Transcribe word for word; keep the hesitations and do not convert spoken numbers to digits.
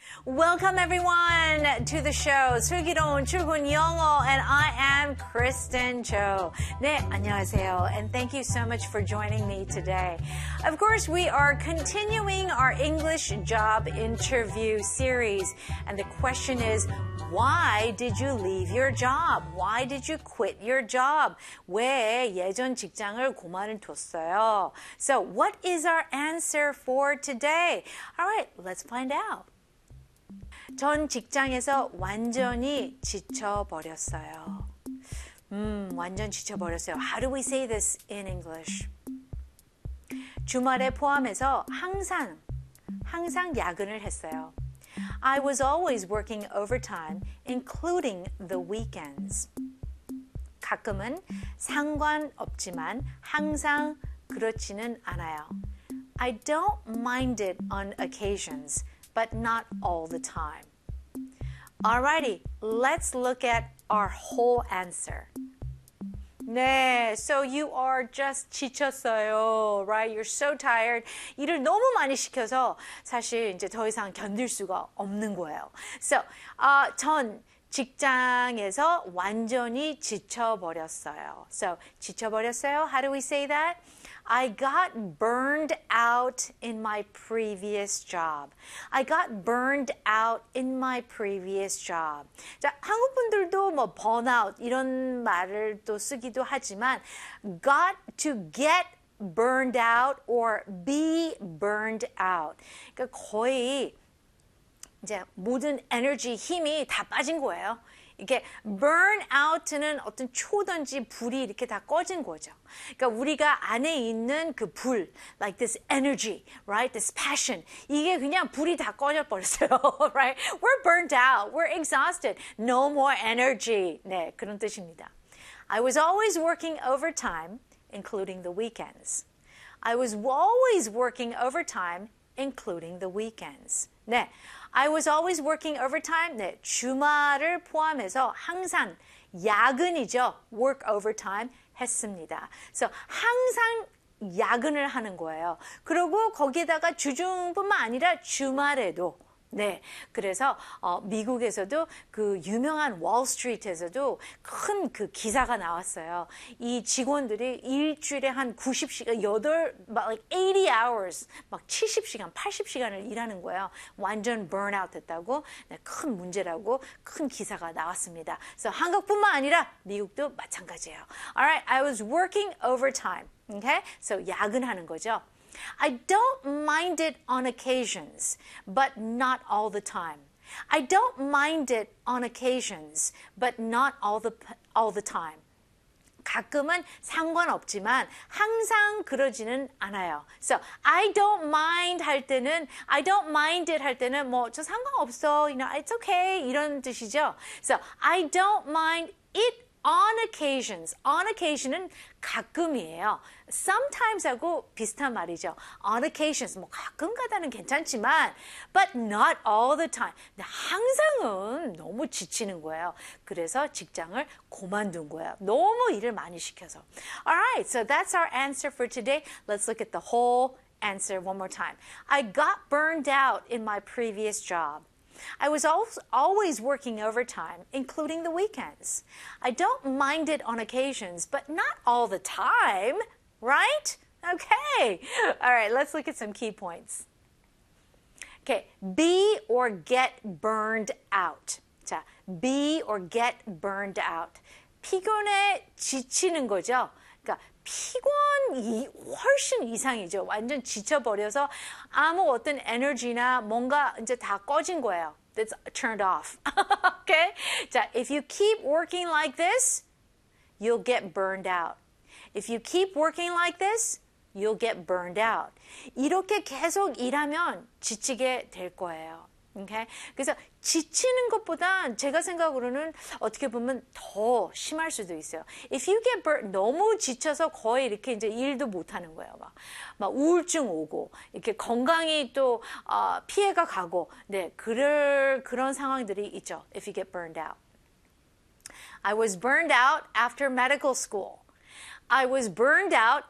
Welcome everyone to the show. 슬기로운 출근 영어 and I am Kristen Cho. 네, 안녕하세요. And thank you so much for joining me today. Of course, we are continuing our English job interview series. And the question is, why did you leave your job? Why did you quit your job? 왜 예전 직장을 그만뒀어요? So, what is our answer for today? All right, let's find out. 전 직장에서 완전히 지쳐버렸어요. 음, 완전 지쳐버렸어요. How do we say this in English? 주말에 포함해서 항상, 항상 야근을 했어요. I was always working overtime, including the weekends. 가끔은 상관없지만 항상 그렇지는 않아요. I don't mind it on occasions, but not all the time. Alrighty, let's look at our whole answer. 네, so you are just 지쳤어요, right? You're so tired. 일을 너무 많이 시켜서 사실 이제 더 이상 견딜 수가 없는 거예요. So, uh, 전 직장에서 완전히 지쳐버렸어요. So, 지쳐버렸어요. How do we say that? I got burned out in my previous job. I got burned out in my previous job. 자, 한국 분들도 뭐 burnout 이런 말을 또 쓰기도 하지만 got to get burned out or be burned out. 그러니까 거의 이제 모든 에너지, 힘이 다 빠진 거예요. 이게 burn out는 어떤 초든지 불이 이렇게 다 꺼진 거죠. 그러니까 우리가 안에 있는 그 불, like this energy, right? This passion. 이게 그냥 불이 다 꺼져 버렸어요, right? We're burned out. We're exhausted. No more energy. 네, 그런 뜻입니다. I was always working overtime, including the weekends. I was always working overtime, including the weekends. 네. I was always working overtime. 네, 주말을 포함해서 항상 야근이죠. work overtime 했습니다. So, 항상 야근을 하는 거예요. 그리고 거기에다가 주중뿐만 아니라 주말에도 네, 그래서 어, 미국에서도 그 유명한 월스트리트에서도 큰 그 기사가 나왔어요. 이 직원들이 일주일에 한 구십 시간, 여덟, 막 like eighty hours, 막 칠십 시간, 팔십 시간을 일하는 거예요. 완전 burnout 됐다고, 네, 큰 문제라고 큰 기사가 나왔습니다. 그래서 한국뿐만 아니라 미국도 마찬가지예요. Alright, I was working overtime. Okay, so 야근하는 거죠. I don't mind it on occasions, but not all the time. I don't mind it on occasions, but not all the, all the time. 가끔은 상관없지만 항상 그러지는 않아요. So, I don't mind 할 때는, I don't mind it 할 때는 뭐, 저 상관없어, you know, it's okay, 이런 뜻이죠. So, I don't mind it on occasions. On occasion은 가끔이에요. Sometimes 하고 비슷한 말이죠. On occasions, 뭐 가끔 가다는 괜찮지만 but not all the time. 근데 항상은 너무 지치는 거예요. 그래서 직장을 그만둔 거예요. 너무 일을 많이 시켜서. Alright, so that's our answer for today. Let's look at the whole answer one more time. I got burned out in my previous job. I was always working overtime, including the weekends. I don't mind it on occasions, but not all the time, right? Okay. All right, let's look at some key points. Okay, be or get burned out. 자, be or get burned out. 피곤해 지치는 거죠. 그러니까 피곤이 훨씬 이상이죠. 완전 지쳐버려서 아무 어떤 에너지나 뭔가 이제 다 꺼진 거예요. That's turned off. Okay? 자, if you keep working like this, you'll get burned out. If you keep working like this, you'll get burned out. 이렇게 계속 일하면 지치게 될 거예요. Okay? 그래서 지치는 것보다 제가 생각으로는 어떻게 보면 더 심할 수도 있어요. If you get burnt, 너무 지쳐서 거의 이렇게 이제 일도 못 하는 거예요. 막, 막 우울증 오고, 이렇게 건강이 또, 어, 피해가 가고, 네, 그럴, 그런 상황들이 있죠. If you get burned out. I was burned out after medical school. I was burned out